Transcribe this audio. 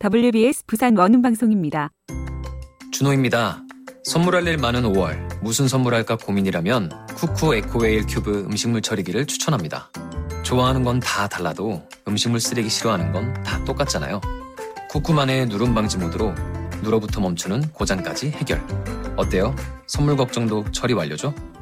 WBS 부산 원음방송입니다. 준호입니다. 선물할 일 많은 5월, 무슨 선물할까 고민이라면 쿠쿠 에코웨일 큐브 음식물 처리기를 추천합니다. 좋아하는 건 다 달라도 음식물 쓰레기 싫어하는 건 다 똑같잖아요. 쿠쿠만의 누름 방지 모드로 누러부터 멈추는 고장까지 해결. 어때요? 선물 걱정도 처리 완료죠?